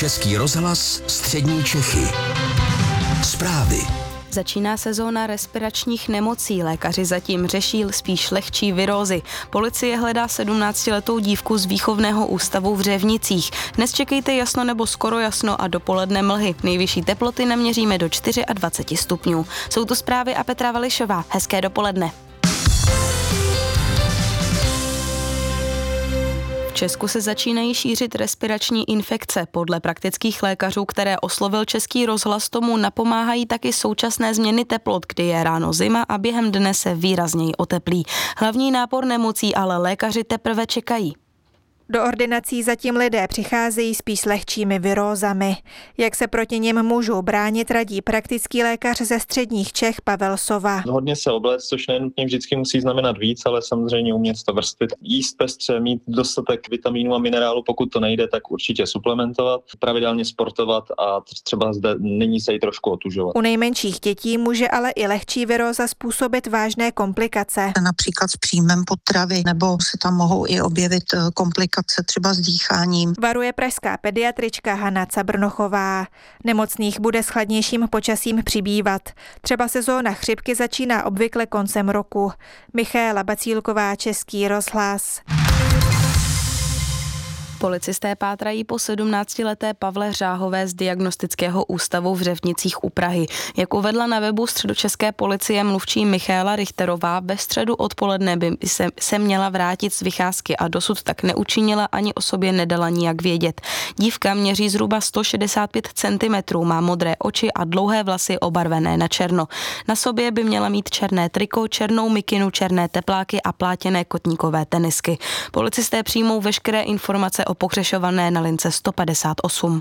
Český rozhlas Střední Čechy. Zprávy. Začíná sezóna respiračních nemocí. Lékaři zatím řeší spíš lehčí virózy. Policie hledá 17letou dívku z výchovného ústavu v Řevnicích. Dnes čekejte jasno nebo skoro jasno a dopoledne mlhy. Nejvyšší teploty naměříme do 24 stupňů. Jsou to zprávy a Petra Vališová. Hezké dopoledne. V Česku se začínají šířit respirační infekce. Podle praktických lékařů, které oslovil Český rozhlas, tomu napomáhají taky současné změny teplot, kdy je ráno zima a během dne se výrazněji oteplí. Hlavní nápor nemocí ale lékaři teprve čekají. Do ordinací zatím lidé přicházejí spíš s lehčími virózami. Jak se proti nim můžou bránit, radí praktický lékař ze středních Čech Pavel Sova. Hodně se obléct, což nenutně vždycky musí znamenat víc, ale samozřejmě umět to vrstvit. Jíst pestře, mít dostatek vitamínů a minerálu, pokud to nejde, tak určitě suplementovat, pravidelně sportovat a třeba zde nyní se jí trošku otužovat. U nejmenších dětí může ale i lehčí viróza způsobit vážné komplikace. Například s příjmem potravy, nebo se tam mohou i objevit komplikace třeba s dýcháním. Varuje pražská pediatrička Hana Cabrnochová. Nemocných bude s chladnějším počasím přibývat. Třeba sezóna chřipky začíná obvykle koncem roku. Michaela Bacílková, Český rozhlas. Policisté pátrají po 17leté Pavle Řáhové z diagnostického ústavu v Řevnicích u Prahy. Jak uvedla na webu středočeské policie mluvčí Michaela Richterová, ve středu odpoledne by se měla vrátit z vycházky a dosud tak neučinila, ani o sobě nedala nijak vědět. Dívka měří zhruba 165 cm, má modré oči a dlouhé vlasy obarvené na černo. Na sobě by měla mít černé triko, černou mikinu, černé tepláky a plátěné kotníkové tenisky. Policisté přijmou veškeré informace o pohřešované na lince 158.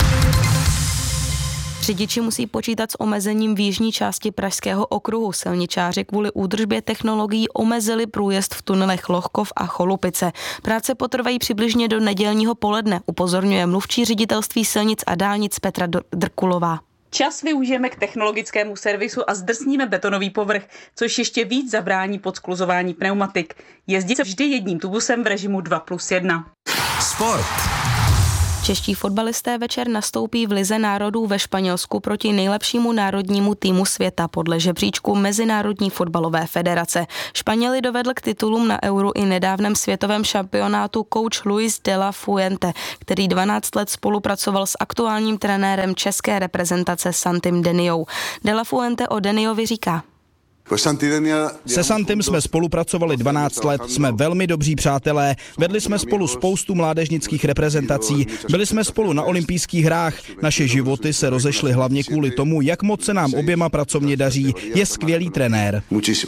Řidiči musí počítat s omezením v jižní části Pražského okruhu. Silničáři kvůli údržbě technologií omezili průjezd v tunelech Lohkov a Cholupice. Práce potrvají přibližně do nedělního poledne, upozorňuje mluvčí ředitelství silnic a dálnic Petra Drkulová. Čas využijeme k technologickému servisu a zdrsníme betonový povrch, což ještě víc zabrání podskluzování pneumatik. Jezdí se vždy jedním tubusem v režimu 2+1. Sport. Čeští fotbalisté večer nastoupí v Lize národů ve Španělsku proti nejlepšímu národnímu týmu světa podle žebříčku Mezinárodní fotbalové federace. Španěli dovedl k titulům na Euru i nedávném světovém šampionátu coach Luis de la Fuente, který 12 let spolupracoval s aktuálním trenérem české reprezentace Santim Deniou. De la Fuente o Deniovi říká: Se Santem jsme spolupracovali 12 let, jsme velmi dobří přátelé, vedli jsme spolu spoustu mládežnických reprezentací, byli jsme spolu na olympijských hrách, naše životy se rozešly hlavně kvůli tomu, jak moc se nám oběma pracovně daří, je skvělý trenér.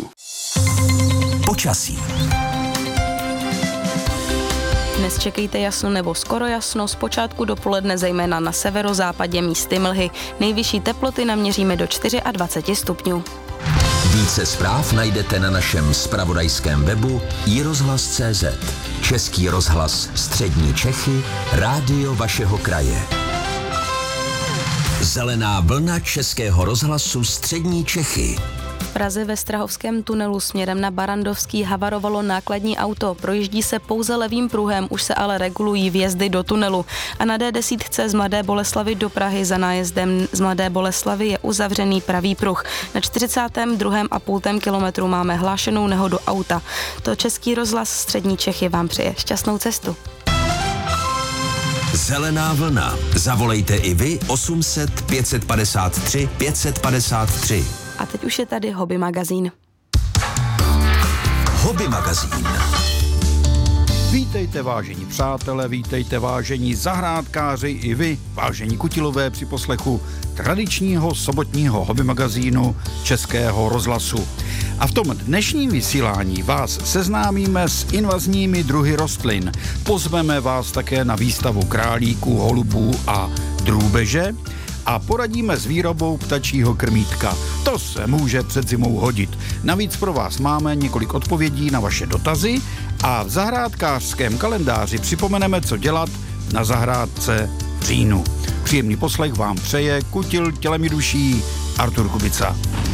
Počasí. Dnes čekejte jasno nebo skoro jasno, zpočátku dopoledne zejména na severozápadě místy mlhy. Nejvyšší teploty naměříme do 24 stupňů. Více zpráv najdete na našem zpravodajském webu iRozhlas.cz. Český rozhlas Střední Čechy, rádio vašeho kraje. Zelená vlna Českého rozhlasu Střední Čechy. V Praze ve Strahovském tunelu směrem na Barandovský havarovalo nákladní auto. Projíždí se pouze levým pruhem, už se ale regulují vjezdy do tunelu. A na D10 z Mladé Boleslavi do Prahy za nájezdem z Mladé Boleslavy je uzavřený pravý pruh. Na 42,5 kilometru máme hlášenou nehodu auta. To Český rozhlas Střední Čechy vám přeje šťastnou cestu. Zelená vlna. Zavolejte i vy 800 553 553. A teď už je tady Hobby magazín. Hobby magazín. Vítejte vážení přátelé, vítejte vážení zahrádkáři i vy, vážení kutilové při poslechu tradičního sobotního hobby magazínu Českého rozhlasu. A v tom dnešním vysílání vás seznámíme s invazními druhy rostlin. Pozveme vás také na výstavu králíků, holubů a drůbeže a poradíme s výrobou ptačího krmítka. To se může před zimou hodit. Navíc pro vás máme několik odpovědí na vaše dotazy a v zahrádkářském kalendáři připomeneme, co dělat na zahrádce v říjnu. Příjemný poslech vám přeje kutil tělem i duší Artur Kubica.